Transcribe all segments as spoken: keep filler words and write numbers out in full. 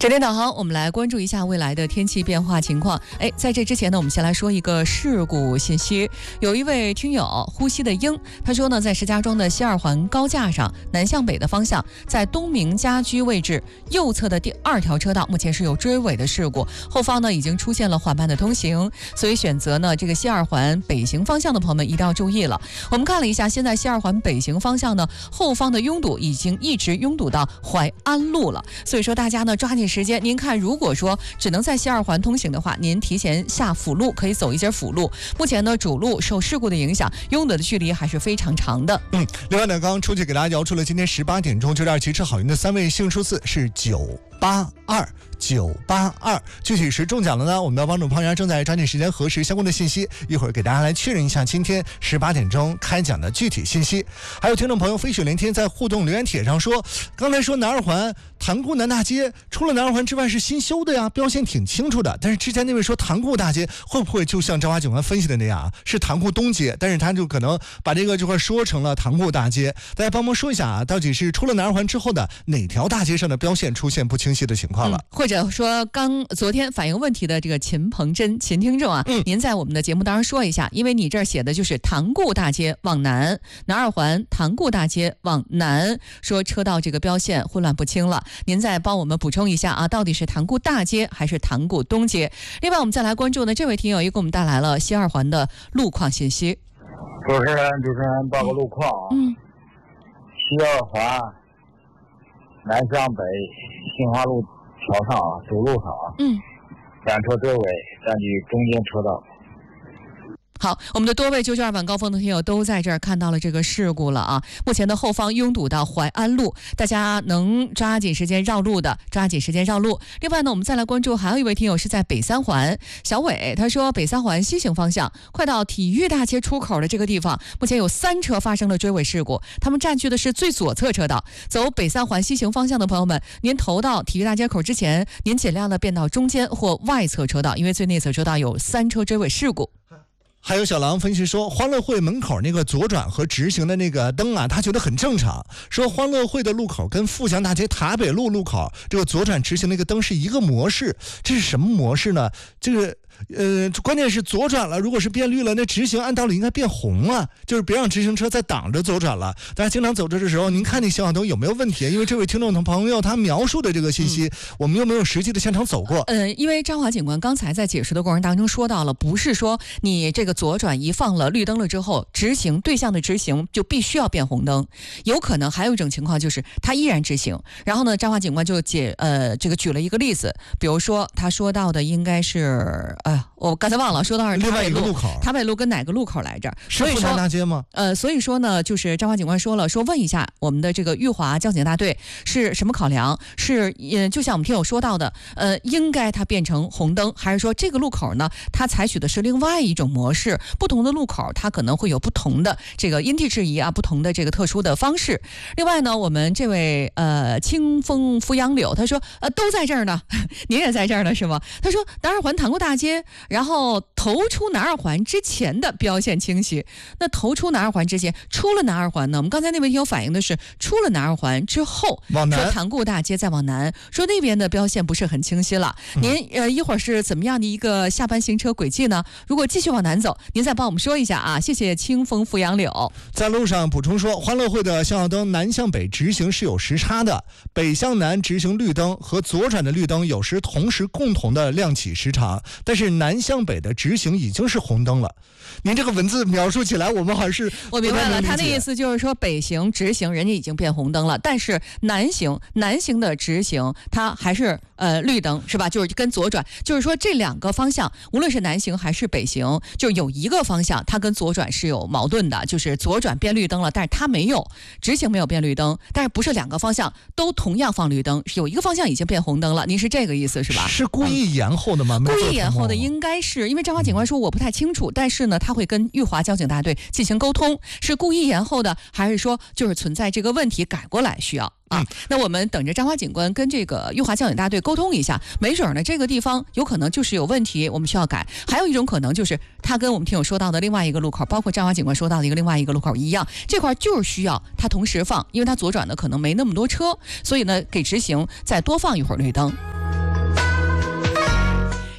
整点导航，我们来关注一下未来的天气变化情况。哎，在这之前呢，我们先来说一个事故信息。有一位听友呼吸的鹰，他说呢，在石家庄的西二环高架上，南向北的方向，在东明家居位置右侧的第二条车道，目前是有追尾的事故，后方呢已经出现了缓慢的通行，所以选择呢这个西二环北行方向的朋友们一定要注意了。我们看了一下，现在西二环北行方向呢，后方的拥堵已经一直拥堵到淮安路了，所以说大家呢抓紧时间。您看，如果说只能在西二环通行的话，您提前下辅路，可以走一些辅路。目前呢，主路受事故的影响，拥堵的距离还是非常长的。 嗯，另外呢，刚刚出去给大家摇出了今天十八点钟九点二七吃好运的三位幸数字是九八二。九八二，具体是中奖了呢？我们的帮主胖丫正在抓紧时间核实相关的信息，一会儿给大家来确认一下今天十八点钟开奖的具体信息。还有听众朋友飞雪连天在互动留言帖上说，刚才说南二环塘沽南大街除了南二环之外是新修的呀，标线挺清楚的。但是之前那位说塘沽大街会不会就像张华警官分析的那样，是塘沽东街？但是他就可能把这个这块说成了塘沽大街。大家帮忙说一下啊，到底是出了南二环之后的哪条大街上的标线出现不清晰的情况了？ 嗯、或者说刚昨天反映问题的这个秦鹏真秦听众啊、嗯，您在我们的节目当中说一下，因为你这儿写的就是塘沽大街往南，南二环塘沽大街往南，说车道这个标线混乱不清了，您再帮我们补充一下啊，到底是塘沽大街还是塘沽东街？另外我们再来关注呢，这位听友也给我们带来了西二环的路况信息。 主持人主持人报个路况啊， 嗯， 西二环南向北新华路桥上啊，主路上啊， 嗯， 赶车追尾，占据中间车道。 好，我们的多位九九二晚高峰的听友都在这儿看到了这个事故了啊！目前的后方拥堵到淮安路，大家能抓紧时间绕路的，抓紧时间绕路。另外呢，我们再来关注，还有一位听友是在北三环，小伟他说，北三环西行方向，快到体育大街出口的这个地方，目前有三车发生了追尾事故，他们占据的是最左侧车道。走北三环西行方向的朋友们，您投到体育大街口之前，您尽量的变到中间或外侧车道，因为最内侧车道有三车追尾事故。 还有小狼分析说，欢乐汇门口那个左转和直行的那个灯啊，他觉得很正常。说欢乐汇的路口跟富强大街塔北路路口这个左转直行那个灯是一个模式，这是什么模式呢？这个呃，关键是左转了，如果是变绿了，那直行按道理应该变红啊，就是别让直行车再挡着左转了。大家经常走着的时候，您看那小小灯有没有问题？因为这位听众的朋友他描述的这个信息、嗯，我们又没有实际的现场走过。 呃，因为张华警官刚才在解释的过程当中说到了，不是说你这个左转一放了绿灯了之后，直行对向的直行就必须要变红灯，有可能还有一种情况就是他依然直行。然后呢，张华警官就解呃这个举了一个例子，比如说他说到的应该是呃。我刚才忘了说到是另外一个路口， 塔北路跟哪个路口来着？ 是富强大街吗？ 呃，所以说呢，就是张华警官说了，说问一下我们的这个裕华交警大队是什么考量？是呃，就像我们听友说到的，呃，应该它变成红灯，还是说这个路口呢，它采取的是另外一种模式？不同的路口，它可能会有不同的这个因地制宜啊，不同的这个特殊的方式。另外呢，我们这位呃清风扶杨柳他说，呃，都在这儿呢，您也在这儿呢是吗？他说南二环塘沽大街。然后投出南二环之前的标线清晰，那投出南二环之前，出了南二环呢？我们刚才那位听友反映的是出了南二环之后， 往南， 说塘沽大街再往南，说那边的标线不是很清晰了。嗯、您呃一会儿是怎么样的一个下班行车轨迹呢？如果继续往南走，您再帮我们说一下啊，谢谢清风扶杨柳。 在路上补充说，欢乐汇的向导灯南向北直行是有时差的，北向南直行绿灯和左转的绿灯有时同时共同的亮起时长，但是南向北的直行已经是红灯了。您这个文字描述起来，我们还是我明白了，他的意思就是说，北行直行人家已经变红灯了，但是南行南行的直行它还是呃绿灯，是吧？就是跟左转，就是说这两个方向，无论是南行还是北行，就有一个方向它跟左转是有矛盾的，就是左转变绿灯了，但是它没有直行没有变绿灯，但是不是两个方向都同样放绿灯，有一个方向已经变红灯了，您是这个意思是吧？ 是故意延后的吗？ 嗯、故意延后的应该是，因为张华警官说我不太清楚，但是呢，他会跟裕华交警大队进行沟通，是故意延后的，还是说就是存在这个问题改过来需要？啊，那我们等着张华警官跟这个裕华交警大队沟通一下，没准呢这个地方有可能就是有问题，我们需要改。还有一种可能就是他跟我们听友说到的另外一个路口，包括张华警官说到的一个另外一个路口一样，这块就是需要他同时放，因为他左转的可能没那么多车，所以呢给直行再多放一会儿绿灯。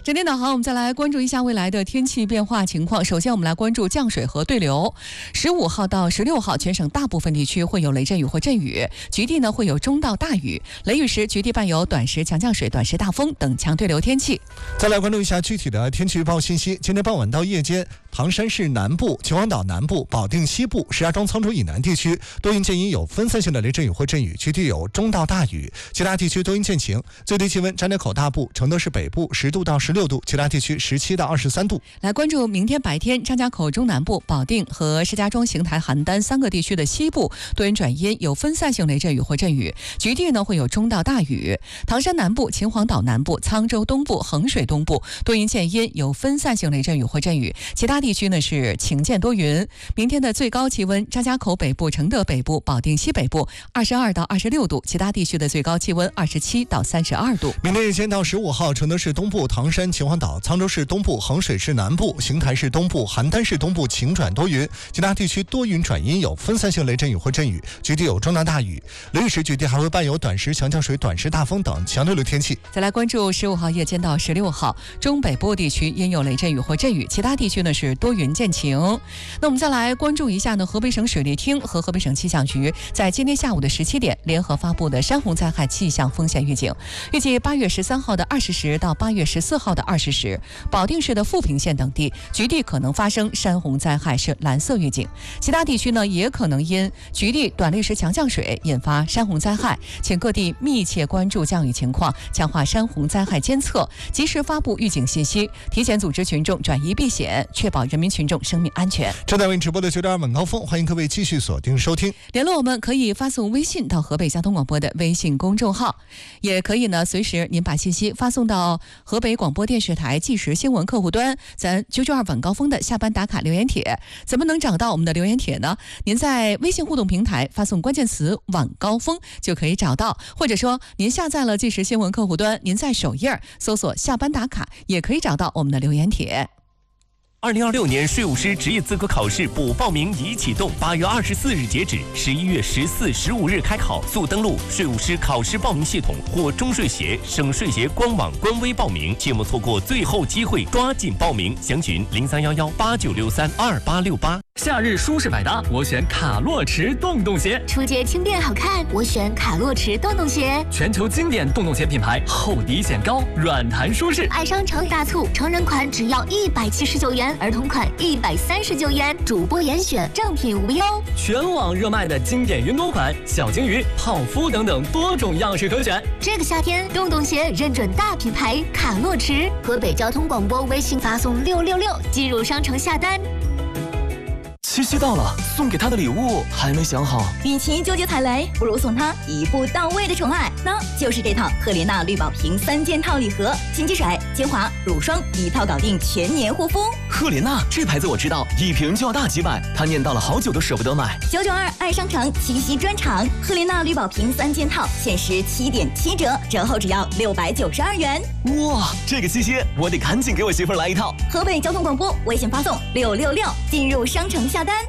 整点导航，我们再来关注一下未来的天气变化情况。首先，我们来关注降水和对流。十五号到十六号，全省大部分地区会有雷阵雨或阵雨，局地呢会有中到大雨。雷雨时，局地伴有短时强降水、短时大风等强对流天气。 再来关注一下具体的天气预报信息。今天傍晚到夜间，唐山市南部、秦皇岛南部、保定西部、石家庄、沧州以南地区多云见阴，有分散性的雷阵雨或阵雨，局地有中到大雨。其他地区多云见晴。最低气温：张家口大部、承德市北部十度到十六度，其他地区十七到二十三度。 来关注明天白天，张家口中南部、保定和石家庄、邢台、邯郸三个地区的西部多云转阴，有分散性雷阵雨或阵雨，局地呢会有中到大雨。唐山南部、秦皇岛南部、沧州东部、衡水东部多云见阴，有分散性雷阵雨或阵雨，其他地区呢是晴间多云。明天的最高气温，张家口北部、承德北部、保定西北部二十二到二十六度，其他地区的最高气温二十七到三十二度。 明天日间到十五号，承德市东部、唐山、秦皇岛、沧州市东部、衡水市南部、邢台市东部、邯郸市东部晴转多云，其他地区多云转阴，有分散性雷阵雨或阵雨，局地有中到大雨。雷雨时局地还会伴有短时强降水、短时大风等强对流天气。 再来关注十五号夜间到十六号，中北部地区阴有雷阵雨或阵雨，其他地区呢是多云见晴。那我们再来关注一下呢，河北省水利厅和河北省气象局在今天下午的十七点联合发布的山洪灾害气象风险预警。预计八月十三号的二十时到八月十四号的二十时，保定市的富平县等地局地可能发生山洪灾害，是蓝色预警。其他地区呢也可能因局地短历时强降水引发山洪灾害，请各地密切关注降雨情况，强化山洪灾害监测，及时发布预警信息，提前组织群众转移避险，确保人民群众生命安全。 正在为您直播的九点二晚高峰，欢迎各位继续锁定收听。 联络我们可以发送微信到河北交通广播的微信公众号，也可以呢随时您把信息发送到河北广播电视台即时新闻客户端，咱九九二晚高峰的下班打卡留言帖。怎么能找到我们的留言帖呢？您在微信互动平台发送关键词晚高峰就可以找到，或者说您下载了即时新闻客户端，您在首页搜索下班打卡也可以找到我们的留言帖。 二零二六年税务师职业资格考试补报名已启动，八月二十四日截止，十一月十四、十五日开考。速登录税务师考试报名系统或中税协、省税协官网官微报名，切莫错过最后机会，抓紧报名。详询零三幺幺八九六三二八六八。 夏日舒适百搭，我选卡洛驰洞洞鞋。 出街轻便好看，我选卡洛驰洞洞鞋。 全球经典洞洞鞋品牌，厚底显高，软弹舒适。 爱商城大促，成人款只要一百七十九元，儿童款一百三十九元，主播严选，正品无忧。 全网热卖的经典云朵款、小金鱼、泡芙等等多种样式可选。 这个夏天，洞洞鞋认准大品牌卡洛驰。河北交通广播微信发送六六六进入商城下单。 七夕到了，送给他的礼物还没想好。 与其纠结踩雷，不如送他一步到位的宠爱，那就是这套赫莲娜绿宝瓶三件套礼盒，金鸡水、精华、乳霜一套搞定全年护肤。 赫莲娜这牌子我知道，一瓶就要大几百，他念叨了好久都舍不得买。 九九二爱商城七夕专场，赫莲娜绿宝瓶三件套限时七点七折，折后只要六百九十二元。 哇，这个七夕我得赶紧给我媳妇儿来一套。 河北交通广播微信发送六六六进入商城下单。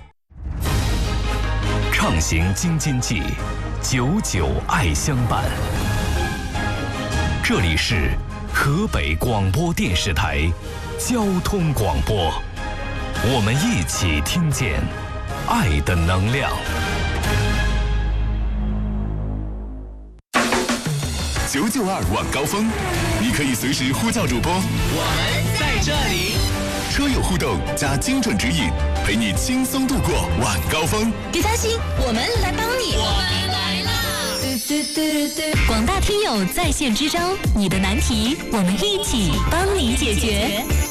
畅行京津冀，久久爱相伴。这里是河北广播电视台交通广播，我们一起听见爱的能量。 九九二晚高峰，你可以随时呼叫主播， 我们在这里。 车友互动加精准指引，陪你轻松度过晚高峰。 别担心，我们来帮你。 我们来啦！ 广大听友在线支招，你的难题我们一起帮你解决。